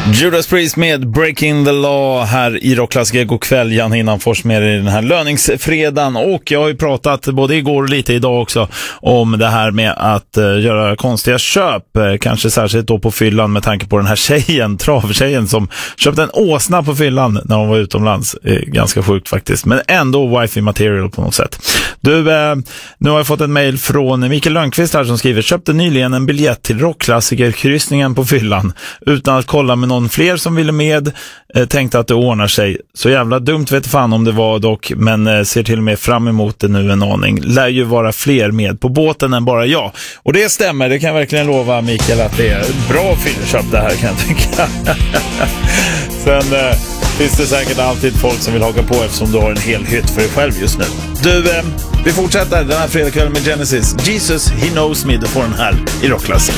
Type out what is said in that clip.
Judas Priest med Breaking the Law här i Rockklassiker. God kväll, Jan Hinnanfors med i den här löningsfredagen. Och jag har ju pratat både igår och lite idag också om det här med att göra konstiga köp. Kanske särskilt då på fyllan med tanke på den här tjejen, travtjejen som köpte en åsna på fyllan när hon var utomlands. Ganska sjukt faktiskt, men ändå wifi material på något sätt. Du, nu har jag fått en mejl från Mikael Lönnqvist här som skriver: köpte nyligen en biljett till Rockklassiker-kryssningen på fyllan utan att kolla med någon fler som ville med. Tänkte att det ordnar sig. Så jävla dumt vet fan om det var dock, men ser till och med fram emot det nu en aning. Lär ju vara fler med på båten än bara jag. Och det stämmer, det kan jag verkligen lova Mikael att det är bra fyllköp det här, kan jag tycka. Sen finns det säkert alltid folk som vill haka på eftersom du har en hel hytt för dig själv just nu. Du, vi fortsätter den här fredagskvällen med Genesis. Jesus, He Knows Me, du får den här i Rockklassiker.